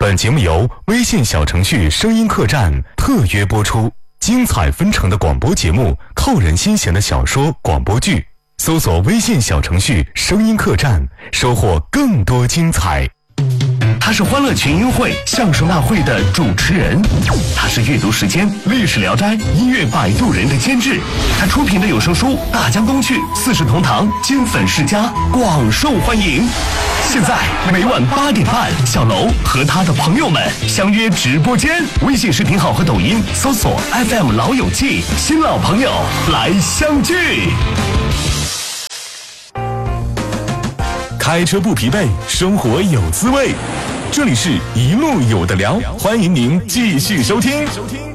本节目由微信小程序声音客栈特约播出，精彩纷呈的广播节目，扣人心弦的小说广播剧，搜索微信小程序声音客栈，收获更多精彩。 他是欢乐群英会相声大会的主持人，他是阅读时间历史聊斋音乐摆渡人的监制，他出品的有声书《大江东去》四世同堂金粉世家广受欢迎。现在每晚8点半，小楼和他的朋友们相约直播间，微信视频号和抖音搜索 FM 老友记，新老朋友来相聚。 开车不疲惫，生活有滋味。这里是一路有的聊，欢迎您继续收听。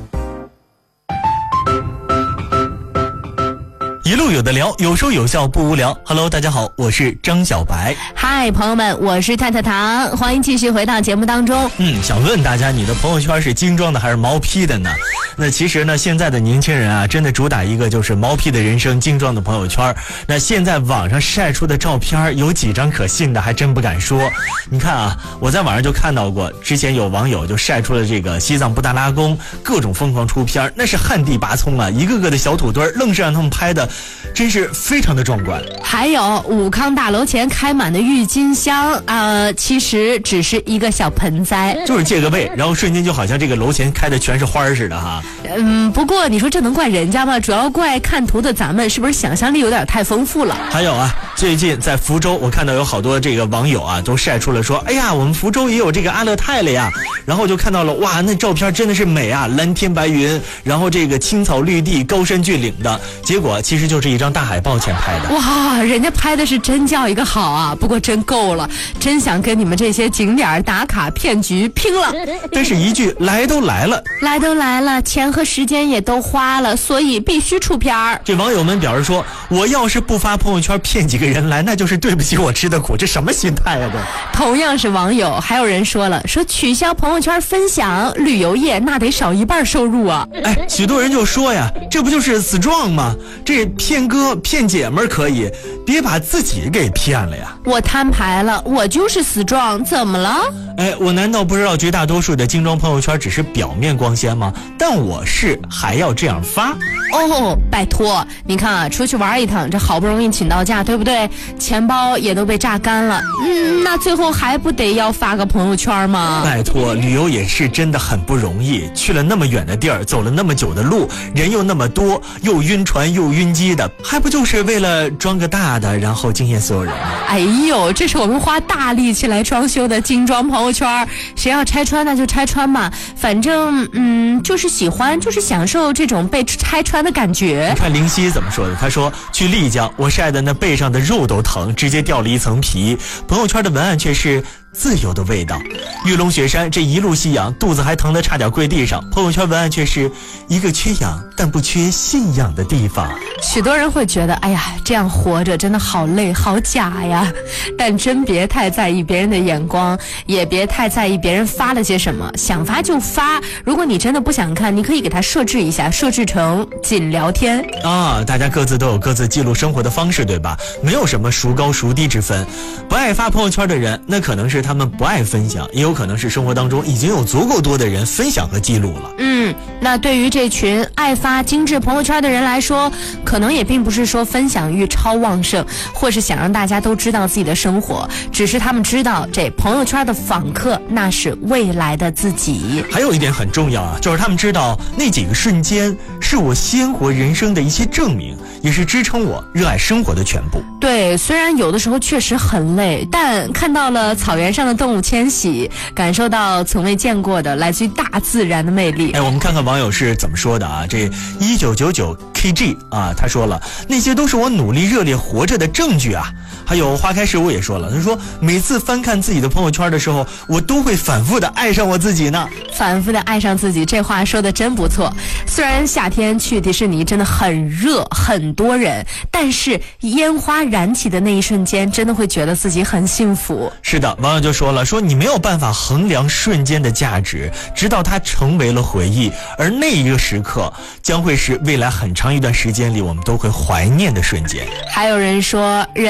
一路有的聊，有说有笑不无聊。Hello， 大家好，我是张小白。 嗨，朋友们，我是太糖，欢迎继续回到节目当中。 想问大家，你的朋友圈是精装的还是毛坯的呢？那其实呢，现在的年轻人啊，真的主打一个就是毛坯的人生，精装的朋友圈。那现在网上晒出的照片有几张可信的，还真不敢说。你看啊，我在网上就看到过，之前有网友就晒出了这个西藏布达拉宫各种疯狂出片，那是旱地拔葱啊，一个个的小土堆愣是让他们拍的真是非常的壮观。 还有武康大楼前开满的郁金香，其实只是一个小盆栽， 就是借个位，然后瞬间就好像这个楼前开的全是花似的哈。 不过你说这能怪人家吗？主要怪看图的咱们是不是想象力有点太丰富了？ 还有啊，最近在福州，我看到有好多这个网友啊都晒出了说，哎呀，我们福州也有这个阿勒泰了呀。然后就看到了，哇，那照片真的是美啊，蓝天白云，然后这个青草绿地，高山峻岭的。结果其实就是一张大海报前拍的。 哇，人家拍的是真叫一个好啊！不过真够了，真想跟你们这些景点打卡骗局拼了。 但是一句来都来了， 来都来了，钱和时间也都花了，所以必须出片儿。 这网友们表示说，我要是不发朋友圈骗几个人来，那就是对不起我吃的苦，这什么心态啊？这同样是网友，还有人说了，说取消朋友圈分享，旅游业那得少一半收入啊！ 哎，许多人就说呀，这不就是 strong 吗？这骗哥骗姐们可以，别把自己给骗了呀！ 我摊牌了，我就是strong，怎么了？ 哎，我难道不知道绝大多数的精装朋友圈只是表面光鲜吗？但我是还要这样发哦，拜托，你看啊，出去玩一趟，这好不容易请到假，对不对？钱包也都被榨干了，那最后还不得要发个朋友圈吗？ 拜托，旅游也是真的很不容易，去了那么远的地儿，走了那么久的路，人又那么多，又晕船又晕机的，还不就是为了装个大的，然后惊艳所有人吗？ 哎呦，这是我们花大力气来装修的精装朋友圈，谁要拆穿那就拆穿嘛，反正就是喜欢，就是享受这种被拆穿的感觉。 你看林夕怎么说的，他说去丽江，我晒的那背上的肉都疼，直接掉了一层皮，朋友圈的文案却是自由的味道。玉龙雪山这一路吸氧，肚子还疼得差点跪地上，朋友圈文案却是一个缺氧但不缺信仰的地方。 许多人会觉得，哎呀，这样活着真的好累好假呀，但真别太在意别人的眼光，也别太在意别人发了些什么，想发就发，如果你真的不想看，你可以给它设置一下，设置成仅聊天啊，大家各自都有各自记录生活的方式，对吧？没有什么孰高孰低之分。不爱发朋友圈的人，那可能是他们不爱分享，也有可能是生活当中已经有足够多的人分享和记录了。 那对于这群爱发精致朋友圈的人来说，可能也并不是说分享欲超旺盛，或是想让大家都知道自己的生活，只是他们知道这朋友圈的访客那是未来的自己。 还有一点很重要啊，就是他们知道那几个瞬间是我鲜活人生的一些证明，也是支撑我热爱生活的全部。 对，虽然有的时候确实很累，但看到了草原上的动物迁徙，感受到从未见过的来自于大自然的魅力。 哎，我们看看网友是怎么说的啊？这1999 KG 啊，他说了，那些都是我努力热烈活着的证据啊。还有花开事物也说了，他说每次翻看自己的朋友圈的时候，我都会反复的爱上我自己呢。 反复的爱上自己，这话说的真不错。虽然夏天去迪士尼真的很热，很多人，但是烟花燃起的那一瞬间，真的会觉得自己很幸福。 是的，网友就说了，说你没有办法衡量瞬间的价值，直到它成为了回忆，而那一个时刻将会是未来很长一段时间里我们都会怀念的瞬间。 还有人说，人呢不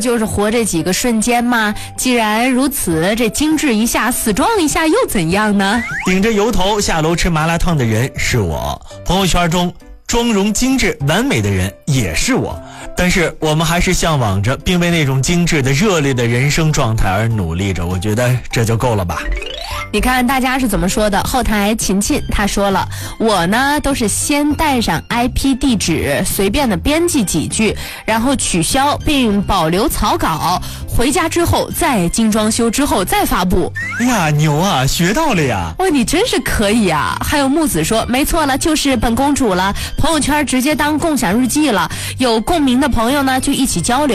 就是活这几个瞬间吗？既然如此，这精致一下死壮一下又怎样呢？ 顶着油头下楼吃麻辣烫的人是我，朋友圈中妆容精致完美的人也是我，但是我们还是向往着并为那种精致的热烈的人生状态而努力着，我觉得这就够了吧。 你看大家是怎么说的？后台琴琴他说了，我呢都是先带上 IP 地址，随便的编辑几句，然后取消并保留草稿，回家之后再精装修之后再发布。 哎呀，牛啊，学到了呀！ 哇，你真是可以啊！还有木子说，没错了，就是本公主了，朋友圈直接当共享日记了，有共鸣的朋友呢就一起交流。